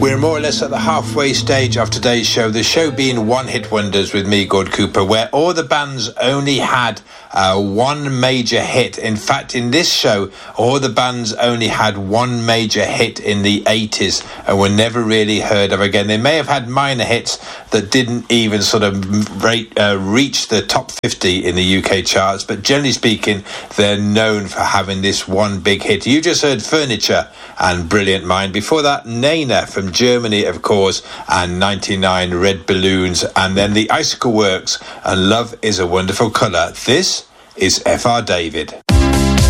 We're more or less at the halfway stage of today's show, the show being one-hit wonders with me, Gord Cooper, where all the bands only had one major hit. In fact, in this show, all the bands only had one major hit in the 80s and were never really heard of again. They may have had minor hits that didn't even sort of reach the top 50 in the UK charts, but generally speaking, they're known for having this one big hit. You just heard Furniture and Brilliant Mind. Before that, Nena from Germany, of course, and 99 Red Balloons, and then the Icicle Works and Love is a Wonderful Colour. This is F.R. David.